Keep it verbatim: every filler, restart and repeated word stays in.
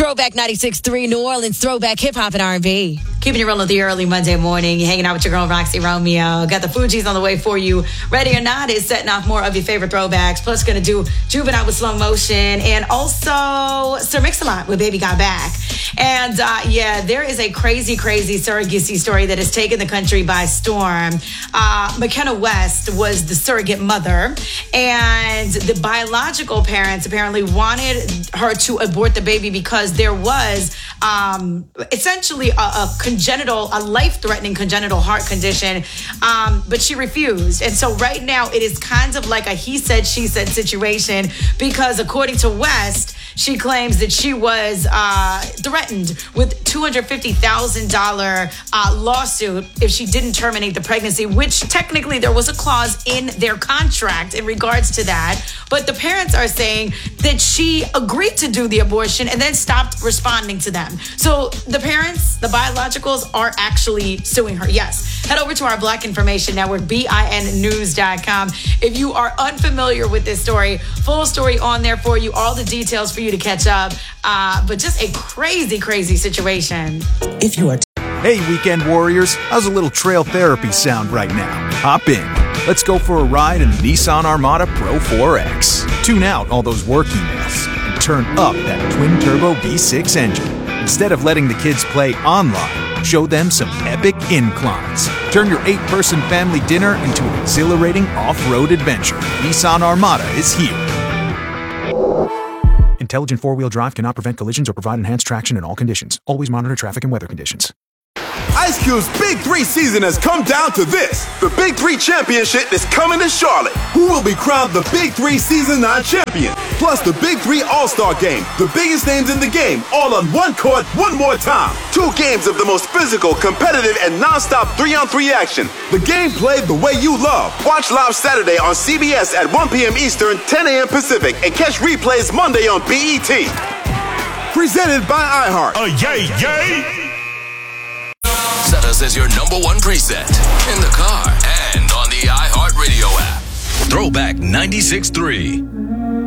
Throwback ninety-six point three, New Orleans, throwback hip-hop and R and B. Keeping it rolling the early Monday morning. You're hanging out with your girl, Roxy Romeo. Got the Fugees on the way for you. Ready or Not is setting off more of your favorite throwbacks. Plus, going to do Juvenile with Slow Motion. And also, Sir Mix-a-Lot with Baby Got Back. And, uh, yeah, there is a crazy, crazy surrogacy story that has taken the country by storm. Uh, McKenna West was the surrogate mother. And the biological parents apparently wanted her to abort the baby because there was um, essentially a, a congenital, a life-threatening congenital heart condition, um, but she refused. And so right now it is kind of like a he said, she said situation because according to West, she claims that she was uh, threatened with two hundred fifty thousand dollars uh, lawsuit if she didn't terminate the pregnancy, which technically there was a clause in their contract in regards to that. But the parents are saying that she agreed to do the abortion and then stopped responding to them. So the parents, the biologicals, are actually suing her. Yes. Head over to our Black Information Network, B I N news dot com. If you are unfamiliar with this story, full story on there for you, all the details for you to catch up. Uh, but just a crazy, crazy situation. If you are... Hey, weekend warriors, how's a little trail therapy sound right now? Hop in. Let's go for a ride in the Nissan Armada Pro four X. Tune out all those work emails and turn up that twin-turbo V six engine. Instead of letting the kids play online, show them some epic inclines. Turn your eight-person family dinner into an exhilarating off-road adventure. Nissan Armada is here. Intelligent four-wheel drive cannot prevent collisions or provide enhanced traction in all conditions. Always monitor traffic and weather conditions. Ice Cube's Big Three season has come down to this. The Big Three Championship is coming to Charlotte. Who will be crowned the Big Three Season nine champion? Plus the Big Three All-Star Game. The biggest names in the game, all on one court, one more time. Two games of the most physical, competitive, and non-stop three-on-three action. The game played the way you love. Watch live Saturday on C B S at one p.m. Eastern, ten a.m. Pacific, and catch replays Monday on B E T. Presented by iHeart. Oh, yay, yay! Set us as your number one preset in the car and on the iHeartRadio app. Throwback ninety-six point three.